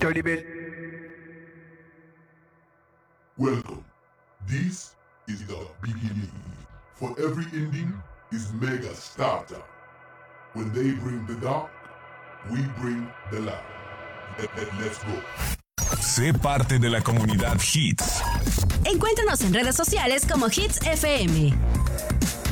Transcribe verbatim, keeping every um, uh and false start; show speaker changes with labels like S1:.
S1: Tolibel.
S2: Welcome. This is the beginning. For every ending is mega starter. When they bring the dark, we bring the light. Let, let, let's go.
S3: Sé parte de la comunidad Hits.
S4: Encuéntranos en redes sociales como Hits F M.